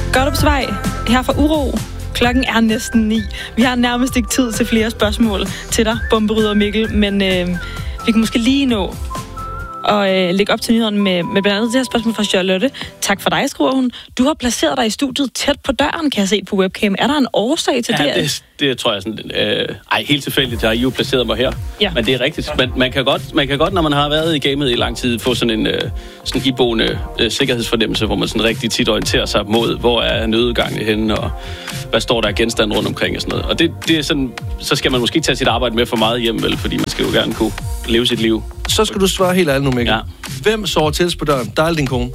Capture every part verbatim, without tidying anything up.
Godt op vej her fra Uro. Klokken er næsten ni. Vi har nærmest ikke tid til flere spørgsmål til dig, bomberydder Mikkel, men øh, vi kan måske lige nå og øh, lægge op til nyhederne med, med blandt andet det her spørgsmål fra Charlotte. Tak for dig, skriver hun. Du har placeret dig i studiet tæt på døren, kan jeg se på webcam. Er der en årsag til ja, det? det? Det tror jeg sådan... Øh, ej, helt tilfældigt har I jo placeret mig her. Ja. Men det er rigtigt. Man, man, kan godt, man kan godt, når man har været i gamet i lang tid, få sådan en øh, sådan iboende øh, sikkerhedsfornemmelse, hvor man sådan rigtig tit orienterer sig mod, hvor er nødudgangen henne, og hvad står der af genstande rundt omkring og sådan noget. Og det, det er sådan... Så skal man måske tage sit arbejde med for meget hjem, vel, fordi man skal jo gerne kunne leve sit liv. Så skal du svare helt ærligt nu, Mikkel. Ja. Hvem sover tættest på døren? Dig eller din kone?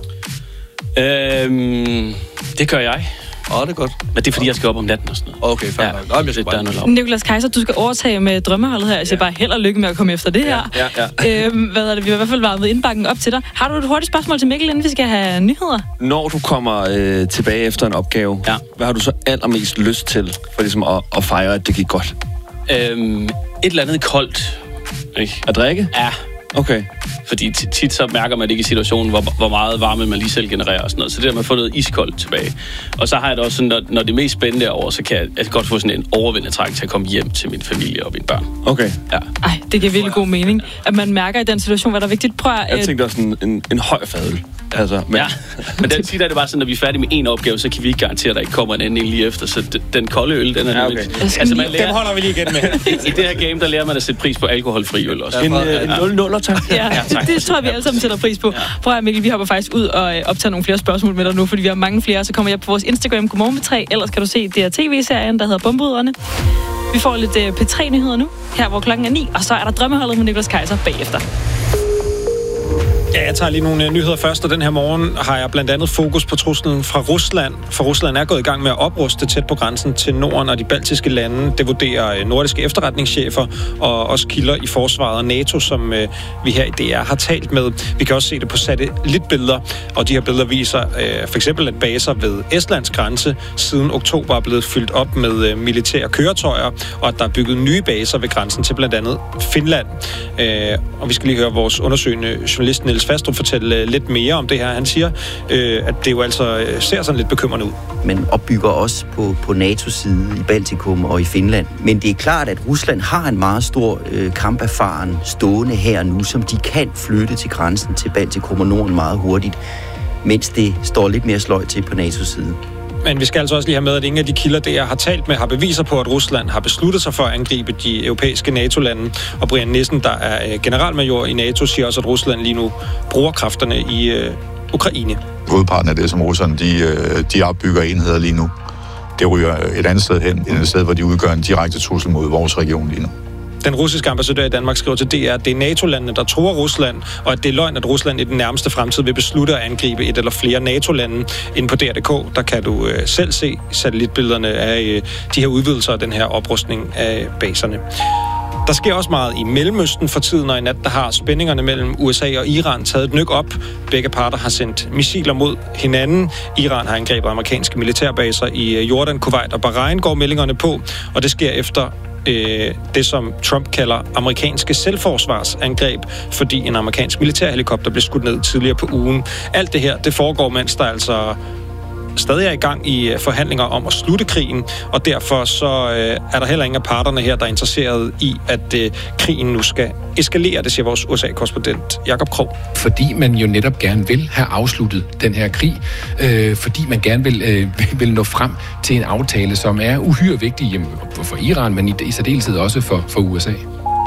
Øhm, det gør jeg. Åh, det er godt. Men det er, fordi jeg skal op om natten og sådan noget. Okay, fair nok. Ja. Jeg skal bare... Nicolas Kaiser, du skal overtage med drømmeholdet her. Jeg siger ja. bare held og lykke med at komme efter det her. Ja, ja, ja. Øhm, hvad er det? Vi har i hvert fald varmet indbakken op til dig. Har du et hurtigt spørgsmål til Mikkel, inden vi skal have nyheder? Når du kommer øh, tilbage efter en opgave, ja. hvad har du så allermest lyst til for ligesom at, at fejre, at det gik godt? Øhm, et eller andet koldt. Ikke? At drikke? Ja. Okay. Fordi tit så mærker man ikke i situationen, hvor, hvor meget varme man lige selv genererer og sådan noget. Så det der med at få noget iskoldt tilbage. Og så har jeg det også sådan, når, når det er mest spændende over, så kan jeg, jeg godt få sådan en overvældende trang til at komme hjem til min familie og mine børn. Okay. Ja. Ej, det giver virkelig god mening, at man mærker i den situation, hvad der er vigtigt. Prøv at... Jeg tænkte også en, en, en høj fadøl. Altså, men... Ja, men den siger, at det bare sådan, når vi er færdige med en opgave, så kan vi ikke garantere, at der ikke kommer en anden lige efter. Så d- den kolde øl, den er ja, okay. altså, man lærer... Den holder vi lige igen med. I, I det her game, der lærer man at sætte pris på alkoholfri øl også. En, ja, en nul-nuller, tak. Ja, ja, tak. Det tror jeg, vi alle sammen sætter pris på. Ja. Prøv at Mikkel, vi hopper faktisk ud og optager nogle flere spørgsmål med dig nu, fordi vi har mange flere. Så kommer jeg på vores Instagram, Godmorgen med tre. Ellers kan du se D R T V-serien, der hedder Bomberyderne. Vi får lidt uh, P tre nyheder nu, her hvor klokken er ni, og så er der drømmeholdet med Nicolas Kaiser bagefter. Ja, jeg tager lige nogle nyheder først, og den her morgen har jeg blandt andet fokus på truslen fra Rusland. For Rusland er gået i gang med at opruste tæt på grænsen til Norden og de baltiske lande. Det vurderer nordiske efterretningschefer og også kilder i forsvaret og NATO, som øh, vi her i D R har talt med. Vi kan også se det på satellitbilleder, og de her billeder viser øh, for eksempel, at baser ved Estlands grænse siden oktober er blevet fyldt op med øh, militære køretøjer, og at der er bygget nye baser ved grænsen til blandt andet Finland. Øh, og vi skal lige høre vores undersøgende journalist Niels Fastrup fortælle lidt mere om det her. Han siger, øh, at det jo altså øh, ser sådan lidt bekymrende ud. Man opbygger også på, på NATO's side i Baltikum og i Finland. Men det er klart, at Rusland har en meget stor øh, kamperfaren stående her nu, som de kan flytte til grænsen til Baltikum og Norden meget hurtigt, mens det står lidt mere sløjt til på NATO's side. Men vi skal altså også lige have med, at ingen af de kilder, der har talt med, har beviser på, at Rusland har besluttet sig for at angribe de europæiske NATO-lande. Og Brian Nissen, der er generalmajor i NATO, siger også, at Rusland lige nu bruger kræfterne i øh, Ukraine. Hovedparten af det, som Rusland de, de opbygger enheder lige nu, det ryger et andet sted hen, et andet sted, hvor de udgør en direkte trussel mod vores region lige nu. Den russiske ambassadør i Danmark skriver til D R, at det er NATO-landene, der truer Rusland, og at det er løgn, at Rusland i den nærmeste fremtid vil beslutte at angribe et eller flere NATO-lande. Inde på D R punktum d k, der kan du øh, selv se satellitbillederne af øh, de her udvidelser og den her oprustning af baserne. Der sker også meget i Mellemøsten for tiden, og i nat der har spændingerne mellem U S A og Iran taget et nyk op. Begge parter har sendt missiler mod hinanden. Iran har angrebet amerikanske militærbaser i Jordan, Kuwait og Bahrain, går meldingerne på, og det sker efter øh, det, som Trump kalder amerikanske selvforsvarsangreb, fordi en amerikansk militærhelikopter blev skudt ned tidligere på ugen. Alt det her, det foregår, mens der altså stadig er i gang i forhandlinger om at slutte krigen, og derfor så øh, er der heller ingen af parterne her, der er interesseret i, at øh, krigen nu skal eskalere, det siger vores U S A-korrespondent Jakob Krog. Fordi man jo netop gerne vil have afsluttet den her krig, øh, fordi man gerne vil, øh, vil nå frem til en aftale, som er uhyre vigtig for Iran, men i, i særdeleshed også for, for U S A.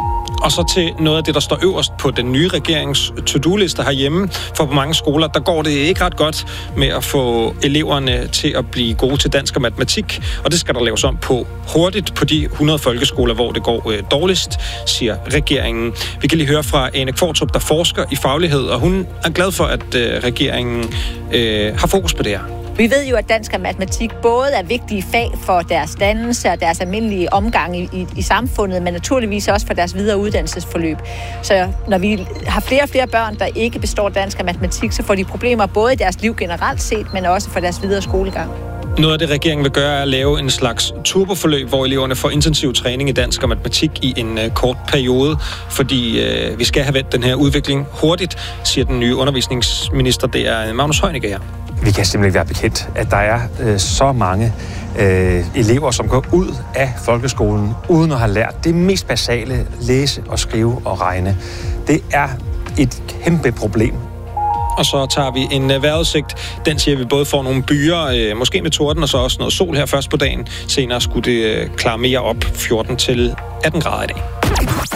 Og så til noget af det, der står øverst på den nye regerings to-do-liste herhjemme. For på mange skoler, der går det ikke ret godt med at få eleverne til at blive gode til dansk og matematik. Og det skal der laves om på hurtigt på de hundrede folkeskoler, hvor det går øh, dårligst, siger regeringen. Vi kan lige høre fra Ane Kvartrup, der forsker i faglighed, og hun er glad for, at øh, regeringen øh, har fokus på det her. Vi ved jo, at dansk og matematik både er vigtige fag for deres dannelse og deres almindelige omgang i, i, i samfundet, men naturligvis også for deres videre uddannelsesforløb. Så når vi har flere og flere børn, der ikke består dansk og matematik, så får de problemer både i deres liv generelt set, men også for deres videre skolegang. Noget af det, regeringen vil gøre, er at lave en slags turboforløb, hvor eleverne får intensiv træning i dansk og matematik i en uh, kort periode, fordi uh, vi skal have vendt den her udvikling hurtigt, siger den nye undervisningsminister, det er Magnus Heunicke her. vi kan simpelthen ikke være bekendt, at der er øh, så mange øh, elever, som går ud af folkeskolen uden at have lært det mest basale, læse og skrive og regne. Det er et kæmpe problem. Og så tager vi en uh, vejrudsigt. Den siger, at vi både får nogle byer, øh, måske med torden, og så også noget sol her først på dagen. Senere skulle det øh, klare mere op, fjorten til atten grader i dag.